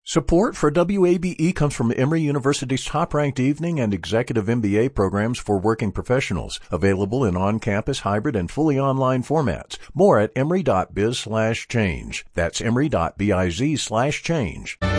Support for WABE comes from Emory University's top-ranked evening and executive MBA programs for working professionals, available in on-campus, hybrid, and fully online formats. More at emory.biz/change. That's emory.biz/change.